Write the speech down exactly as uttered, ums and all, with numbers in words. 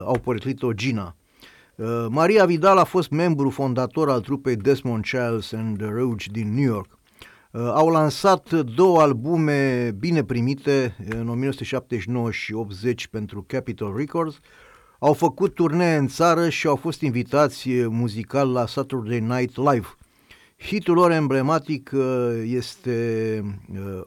au poreclit-o Gina. Maria Vidal a fost membru fondator al trupei Desmond Child and the Rouge din New York. Au lansat două albume bine primite în nouăsprezece șaptezeci și nouă și optzeci pentru Capitol Records. Au făcut turnee în țară și au fost invitați muzical la Saturday Night Live. Hitul lor emblematic este